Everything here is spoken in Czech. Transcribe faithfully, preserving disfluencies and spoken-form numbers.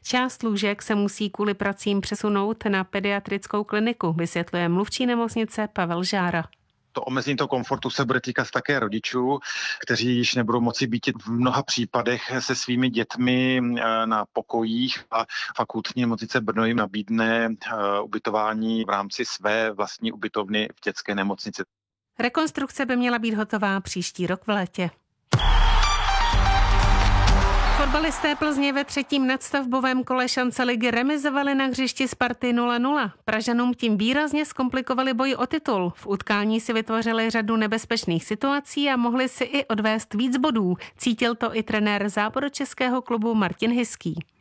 Část lůžek se musí kvůli pracím přesunout na pediatrickou kliniku, vysvětluje mluvčí nemocnice Pavel Žára. To omezení toho komfortu se bude týkat také rodičů, kteří již nebudou moci být v mnoha případech se svými dětmi na pokojích a fakultní nemocnice Brno jim nabídne ubytování v rámci své vlastní ubytovny v dětské nemocnici. Rekonstrukce by měla být hotová příští rok v létě. Fotbalisté Plzně ve třetím nadstavbovém kole šance ligy remizovali na hřišti Sparty nula nula. Pražanům tím výrazně zkomplikovali boj o titul. V utkání si vytvořili řadu nebezpečných situací a mohli si i odvést víc bodů. Cítil to i trenér západočeského klubu Martin Hiský.